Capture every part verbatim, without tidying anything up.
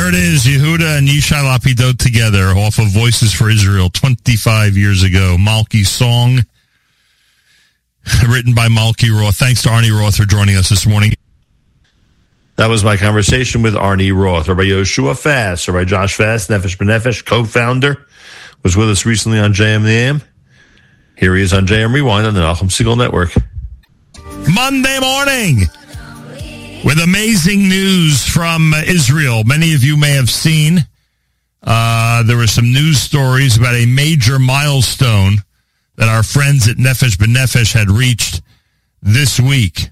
There it is, Yehuda and Yishai Lapidot together off of Voices for Israel twenty-five years ago. Malki's song, written by Malki Roth. Thanks to Arnie Roth for joining us this morning. That was my conversation with Arnie Roth. Rabbi Yoshua Fass, Rabbi Josh Fass, Nefesh B'Nefesh, co-founder, was with us recently on J M the A M. Here he is on J M Rewind on the Nachum Segal Network. Monday morning with amazing news from Israel. Many of you may have seen uh, there were some news stories about a major milestone that our friends at Nefesh B'Nefesh had reached this week.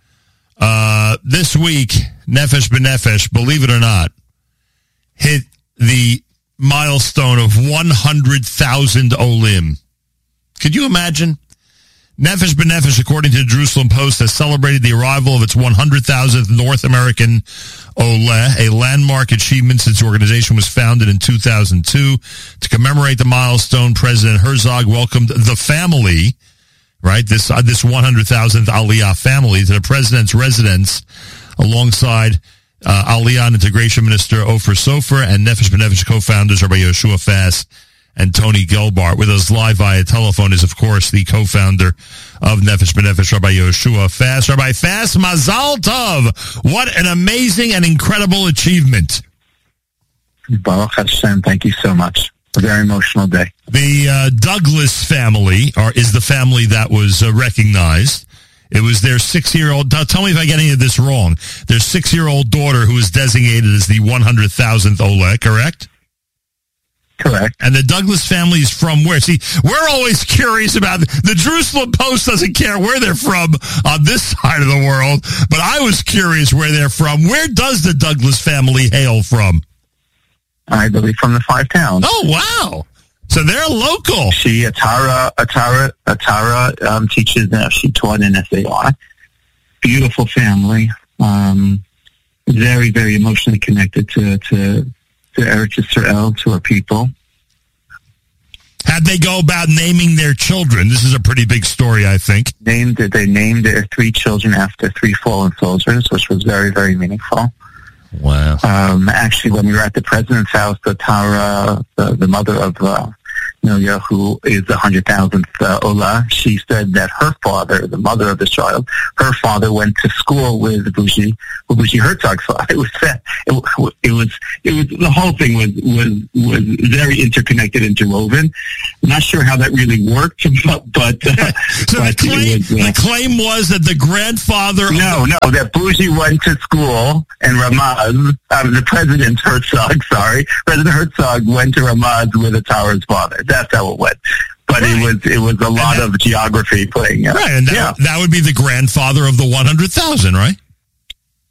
Uh, this week, Nefesh B'Nefesh, believe it or not, hit the milestone of one hundred thousand Olim. Could you imagine? Nefesh B'Nefesh, according to the Jerusalem Post, has celebrated the arrival of its one hundred thousandth North American Oleh, a landmark achievement since the organization was founded in two thousand two. To commemorate the milestone, President Herzog welcomed the family, right, this uh, this one hundred thousandth Aliyah family to the president's residence alongside uh, Aliyah and Integration Minister Ofer Sofer and Nefesh B'Nefesh co-founders Rabbi Yoshua Fass and Tony Gelbart. With us live via telephone is, of course, the co-founder of Nefesh B'Nefesh, Rabbi Yoshua Fass. Rabbi Fass, Mazal Tov. What an amazing and incredible achievement. Baruch Hashem, thank you so much. A very emotional day. The uh, Douglas family or is the family that was uh, recognized. It was their six-year-old, tell me if I get any of this wrong, their six-year-old daughter who was designated as the one hundred thousandth Oleh, correct? Correct. And the Douglas family is from where? See, we're always curious about, the Jerusalem Post doesn't care where they're from on this side of the world, but I was curious where they're from. Where does the Douglas family hail from? I believe from the Five Towns. Oh, wow. So they're local. She, Atara, Atara, Atara um, teaches now. She taught in S A R. Beautiful family. Um, very, very emotionally connected to, to, to Eretz Yisrael, to our people. How'd they go about naming their children? This is a pretty big story, I think. Named They named their three children after three fallen soldiers, which was very, very meaningful. Wow. Um, actually, when we were at the president's house, the Tara, the, the mother of uh, Milia, who is the one hundred thousandth uh, Olah, she said that her father, the mother of the child, her father went to school with Bushi, with Bushi Herzog's father. It was, it, it was, it was, the whole thing was, was, was very interconnected, interwoven. I'm not sure how that really worked, but, but, uh, so but the, claim, was, uh, the claim was that the grandfather... No, no, that Bushi went to school and Ramaz, um, the president Herzog, sorry, President Herzog went to Ramaz with Atara's father. That's how it went. But right. it was it was a lot that, of geography playing out. Right, and that, yeah. that would be the grandfather of the one hundred thousand, right?